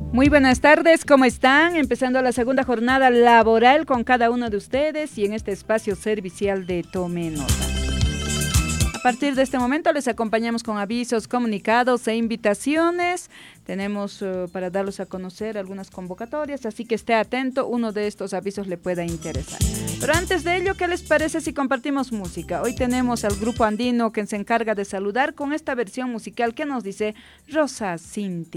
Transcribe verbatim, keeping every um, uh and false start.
Muy buenas tardes, ¿cómo están? Empezando la segunda jornada laboral con cada uno de ustedes y en este espacio servicial de Tome Nota. A partir de este momento les acompañamos con avisos, comunicados e invitaciones. Tenemos uh, para darlos a conocer algunas convocatorias, así que esté atento, uno de estos avisos le pueda interesar. Pero antes de ello, ¿qué les parece si compartimos música? Hoy tenemos al grupo andino que se encarga de saludar con esta versión musical que nos dice Rosa Cinti.